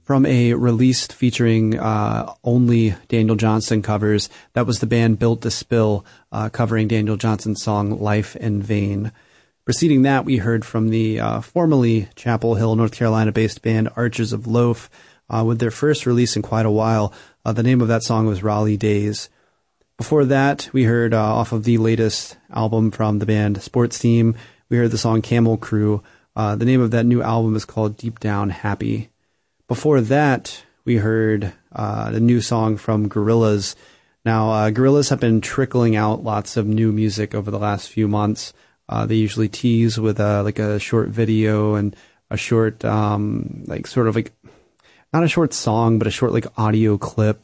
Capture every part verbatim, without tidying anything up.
from a release featuring uh, only Daniel Johnston covers. That was the band Built to Spill, uh, covering Daniel Johnston's song Life in Vain. Preceding that, we heard from the uh, formerly Chapel Hill, North Carolina-based band Archers of Loaf, uh, with their first release in quite a while. Uh, the name of that song was Raleigh Days. Before that, we heard uh, off of the latest album from the band Sports Team, we heard the song Camel Crew. Uh, the name of that new album is called Deep Down Happy. Before that, we heard uh, the new song from Gorillaz. Now, uh, Gorillaz have been trickling out lots of new music over the last few months. Uh, they usually tease with a, like a short video and a short, um, like sort of like, not a short song, but a short like audio clip.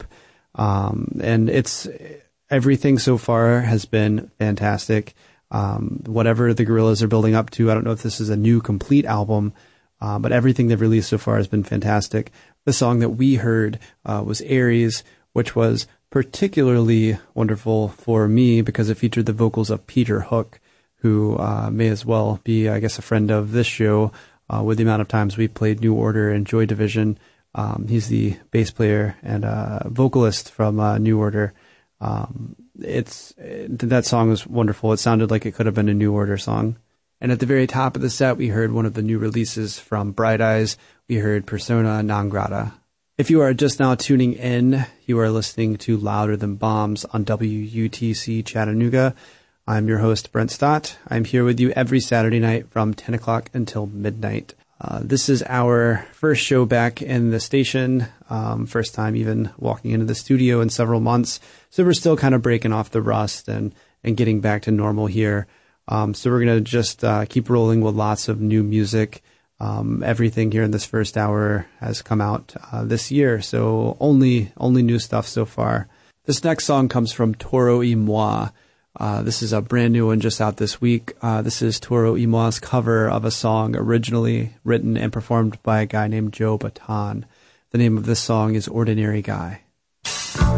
Um, and it's, everything so far has been fantastic. Um, whatever the Gorillaz are building up to, I don't know if this is a new complete album, Uh, but everything they've released so far has been fantastic. The song that we heard uh, was Aries, which was particularly wonderful for me because it featured the vocals of Peter Hook, who uh, may as well be, I guess, a friend of this show uh, with the amount of times we've played New Order and Joy Division. Um, he's the bass player and uh, vocalist from uh, New Order. Um, it's it, that song was wonderful. It sounded like it could have been a New Order song. And at the very top of the set, we heard one of the new releases from Bright Eyes. We heard Persona Non Grata. If you are just now tuning in, you are listening to Louder Than Bombs on W U T C Chattanooga. I'm your host, Brent Stott. I'm here with you every Saturday night from ten o'clock until midnight. Uh, this is our first show back in the station, um, first time even walking into the studio in several months. So we're still kind of breaking off the rust and, and getting back to normal here. Um, so we're going to just uh, keep rolling with lots of new music. Um, everything here in this first hour has come out uh, this year, so only only new stuff so far. This next song comes from Toro y Moi. Uh, this is a brand new one just out this week. Uh, this is Toro y Moi's cover of a song originally written and performed by a guy named Joe Bataan. The name of this song is Ordinary Guy.